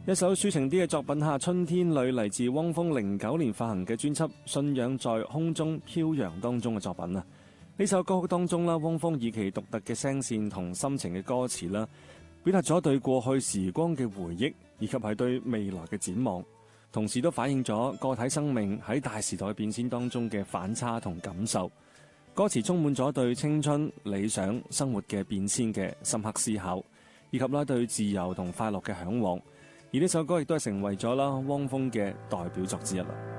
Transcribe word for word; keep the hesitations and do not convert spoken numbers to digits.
一首抒情啲嘅作品《夏春天裏》，嚟自汪峰零九年發行嘅專輯《信仰在空中飄揚》當中嘅作品啊。呢首歌曲當中啦，汪峰以其獨特嘅聲線同深情嘅歌詞啦，表達咗對過去時光嘅回憶，以及係對未來嘅展望，同時都反映咗個體生命喺大時代變遷當中嘅反差同感受。歌詞充滿咗對青春、理想、生活嘅變遷嘅深刻思考，以及啦對自由同快樂嘅向往。而呢首歌亦都係成為咗啦汪峰嘅代表作之一啦。